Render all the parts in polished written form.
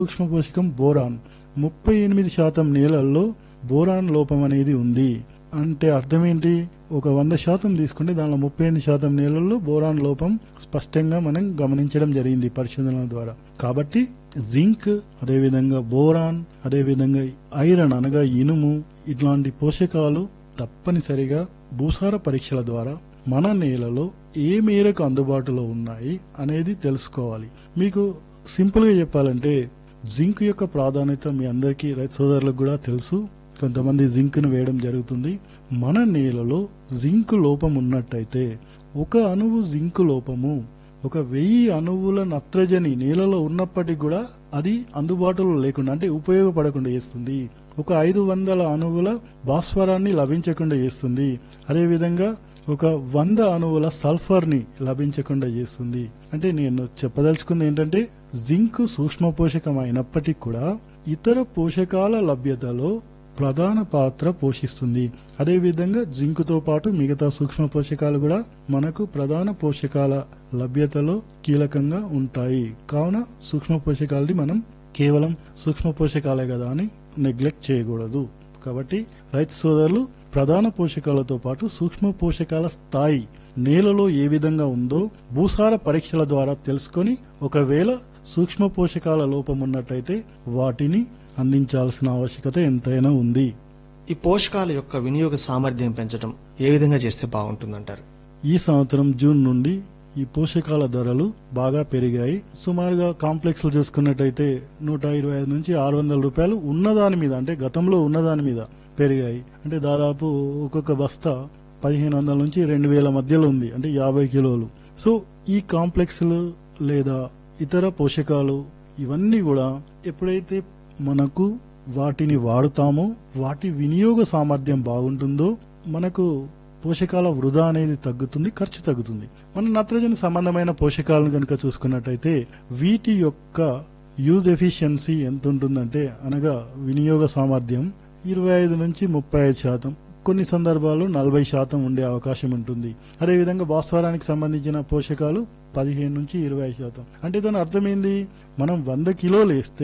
సూక్ష్మ పోషకం బోరాన్. 38% నేలల్లో బోరాన్ లోపం అనేది ఉంది. అంటే అర్థం ఏంటి? ఒక 100% తీసుకుంటే దానిలో 38% నేలల్లో బోరాన్ లోపం స్పష్టంగా మనం గమనించడం జరిగింది పరిశోధనల ద్వారా. కాబట్టి జింక్, అదేవిధంగా బోరాన్, అదేవిధంగా ఐరన్ అనగా ఇనుము, ఇట్లాంటి పోషకాలు తప్పనిసరిగా భూసార పరీక్షల ద్వారా మన నేలలో ఏ మేరకు అందుబాటులో ఉన్నాయి అనేది తెలుసుకోవాలి. మీకు సింపుల్ గా చెప్పాలంటే జింక్ యొక్క ప్రాధాన్యత మీ అందరికీ రైతు సోదరులకు కూడా తెలుసు. కొంతమంది జింక్ ను వేయడం జరుగుతుంది. మన నేలలో జింక్ లోపం ఉన్నట్టయితే ఒక అణువు జింక్ లోపము 1000 అణువుల నత్రజని నేలలో ఉన్నప్పటికీ కూడా అది అందుబాటులో లేకుండా, అంటే ఉపయోగపడకుండా చేస్తుంది. ఒక 500 అణువుల భాస్వరాన్ని లభించకుండా చేస్తుంది. అదేవిధంగా ఒక 100 అణువుల సల్ఫర్ ని లభించకుండా చేస్తుంది. అంటే నేను చెప్పదలుచుకుంది ఏంటంటే జింక్ సూక్ష్మ పోషకం అయినప్పటికీ కూడా ఇతర పోషకాల లభ్యతలో ప్రధాన పాత్ర పోషిస్తుంది. అదేవిధంగా జింక్ తో పాటు మిగతా సూక్ష్మ పోషకాలు కూడా మనకు ప్రధాన పోషకాల లభ్యతలో కీలకంగా ఉంటాయి. కావున సూక్ష్మ పోషకాలని మనం కేవలం సూక్ష్మ పోషకాలే కదా అని నెగ్లెక్ట్ చేయకూడదు. కాబట్టి రైతు సోదరులు ప్రధాన పోషకాలతో పాటు సూక్ష్మ పోషకాల స్థాయి నేలలో ఏ విధంగా ఉందో భూసార పరీక్షల ద్వారా తెలుసుకొని ఒకవేళ సూక్ష్మ పోషకాల లోపం ఉన్నట్టయితే వాటిని అందించాల్సిన ఆవశ్యకత ఎంతైనా ఉంది. ఈ పోషకాల యొక్క వినియోగ సామర్థ్యం పెంచడం ఏ విధంగా చేస్తే బాగుంటుందంటారు? ఈ సంవత్సరం జూన్ నుండి ఈ పోషకాల ధరలు బాగా పెరిగాయి. సుమారుగా కాంప్లెక్స్ చూసుకున్నట్టయితే 125 నుంచి 600 రూపాయలు ఉన్నదాని మీద, అంటే గతంలో ఉన్నదాని మీద పెరిగాయి. అంటే దాదాపు ఒక్కొక్క బస్తా 1500 నుంచి 2000 మధ్యలో ఉంది, అంటే 50 కిలోలు. సో ఈ కాంప్లెక్స్లు లేదా ఇతర పోషకాలు ఇవన్నీ కూడా ఎప్పుడైతే మనకు వాటిని వాడుతామో వాటి వినియోగ సామర్థ్యం బాగుంటుందో మనకు పోషకాల వృధా అనేది తగ్గుతుంది, ఖర్చు తగ్గుతుంది. మన నత్రజని సంబంధమైన పోషకాలను కనుక చూసుకున్నట్టయితే వీటి యొక్క యూజ్ ఎఫిషియన్సీ ఎంత ఉంటుందంటే, అనగా వినియోగ సామర్థ్యం 25 నుంచి 35%, కొన్ని సందర్భాల్లో 40% ఉండే అవకాశం ఉంటుంది. అదేవిధంగా భాస్వరానికి సంబంధించిన పోషకాలు 15 నుంచి 20%. అంటే దాని అర్థమైంది, మనం 100 కిలోలు వేస్తే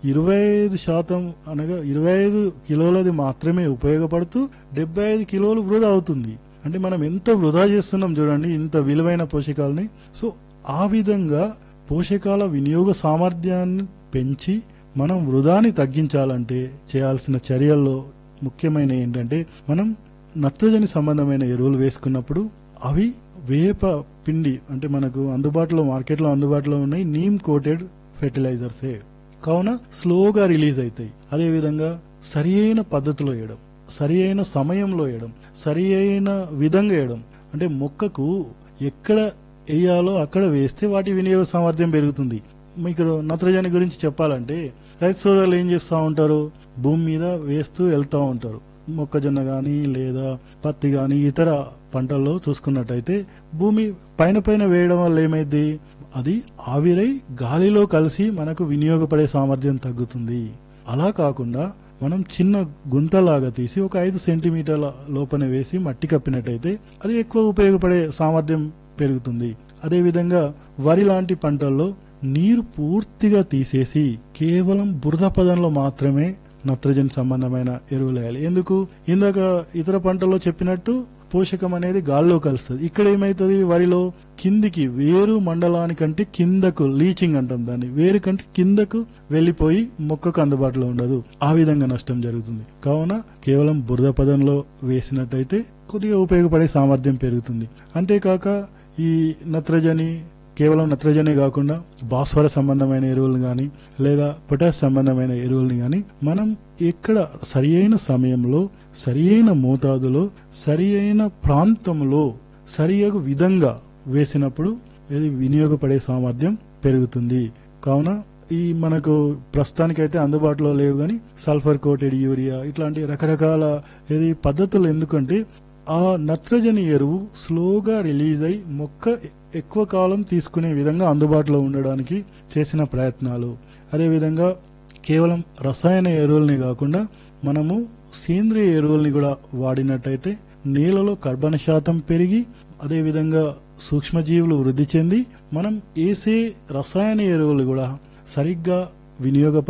25% అనగా 25 కిలోలది మాత్రమే ఉపయోగపడుతూ 75 కిలోలు వృధా అవుతుంది. అంటే మనం ఎంత వృధా చేస్తున్నాం చూడండి ఇంత విలువైన పోషకాలని. సో ఆ విధంగా పోషకాల వినియోగ సామర్థ్యాన్ని పెంచి మనం వృధాని తగ్గించాలంటే చేయాల్సిన చర్యల్లో ముఖ్యమైన ఏంటంటే, మనం నత్రజని సంబంధమైన ఎరువులు వేసుకున్నప్పుడు అవి వేప పిండి, అంటే మనకు మార్కెట్లో అందుబాటులో ఉన్నాయి నీమ్ కోటెడ్ ఫెర్టిలైజర్సే. కావున స్లోగా రిలీజ్ అవుతాయి. అదేవిధంగా సరి అయిన పద్ధతిలో వేయడం, సరి అయిన సమయంలో వేయడం, సరి అయిన విధంగా వేయడం. అంటే మొక్కకు ఎక్కడ వేయాలో అక్కడ వేస్తే వాటి వినియోగ సామర్థ్యం పెరుగుతుంది. మీకు నత్రజని గురించి చెప్పాలంటే రైతు సోదరులు ఏం చేస్తూ ఉంటారు, భూమి మీద వేస్తూ వెళ్తూ ఉంటారు. మొక్కజొన్న గాని లేదా పత్తి గాని ఇతర పంటల్లో చూసుకున్నట్టయితే భూమి పైన వేయడం వల్ల ఏమైంది, అది ఆవిరై గాలిలో కలిసి మనకు వినియోగపడే సామర్థ్యం తగ్గుతుంది. అలా కాకుండా మనం చిన్న గుంతలాగా తీసి ఒక 5 సెంటీమీటర్ల లోపల వేసి మట్టి కప్పినట్టయితే అది ఎక్కువ ఉపయోగపడే సామర్థ్యం పెరుగుతుంది. అదేవిధంగా వరి లాంటి పంటల్లో నీరు పూర్తిగా తీసేసి కేవలం బురద పదంలో మాత్రమే నత్రజని సంబంధమైన ఎరువులు వేయాలి. ఎందుకు? ఇందాక ఇతర పంటల్లో చెప్పినట్టు పోషకం అనేది గాల్లో కలుస్తుంది. ఇక్కడ ఏమైతుంది, వరిలో కిందికి వేరు మండలానికంటే కిందకు లీచింగ్ అంటాం దాన్ని, వేరు కంటే కిందకు వెళ్లిపోయి మొక్కకు అందుబాటులో ఉండదు. ఆ విధంగా నష్టం జరుగుతుంది. కావున కేవలం బురద పదంలో వేసినట్టయితే కొద్దిగా ఉపయోగపడే సామర్థ్యం పెరుగుతుంది. అంతేకాక ఈ కేవలం నత్రజనే కాకుండా భాస్వర సంబంధమైన ఎరువులు గాని లేదా పొటాష్ సంబంధమైన ఎరువుల్ని గాని మనం ఎక్కడ సరి అయిన సమయంలో, సరి అయిన మోతాదులో, సరి అయిన ప్రాంతంలో, సరియగు విధంగా వేసినప్పుడు ఇది వినియోగపడే సామర్థ్యం పెరుగుతుంది. కావున ఈ మనకు ప్రస్తుతానికైతే అందుబాటులో లేవు గాని సల్ఫర్ కోటెడ్ యూరియా ఇట్లాంటి రకరకాల పద్ధతులు, ఎందుకంటే ఆ నత్రజని ఎరువు స్లోగా రిలీజ్ అయి మొక్క ఎక్కువ కాలం తీసుకునే విధంగా అందుబాటులో ఉండడానికి చేసిన ప్రయత్నాలు. అదేవిధంగా కేవలం రసాయన ఎరువుల్ని కాకుండా మనము సేంద్రియ ఎరువుల్ని కూడా వాడినట్టయితే నేలలో కర్బన శాతం పెరిగి అదేవిధంగా సూక్ష్మజీవులు వృద్ధి చెంది మనం వేసే రసాయన ఎరువులు కూడా సరిగ్గా వినియోగ